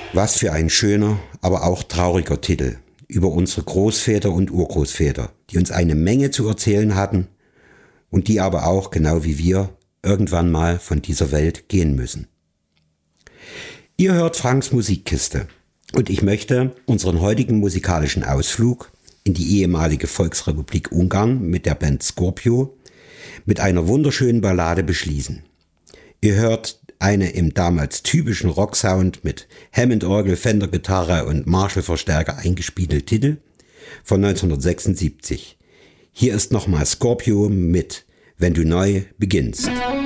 Was für ein schöner, aber auch trauriger Titel über unsere Großväter und Urgroßväter, die uns eine Menge zu erzählen hatten und die aber auch, genau wie wir, irgendwann mal von dieser Welt gehen müssen. Ihr hört Franks Musikkiste und ich möchte unseren heutigen musikalischen Ausflug in die ehemalige Volksrepublik Ungarn mit der Band Scorpio mit einer wunderschönen Ballade beschließen. Ihr hört eine im damals typischen Rocksound mit Hammond-Orgel, Fender-Gitarre und Marshall-Verstärker eingespielte Titel von 1976. Hier ist nochmal Scorpio mit Wenn du neu beginnst.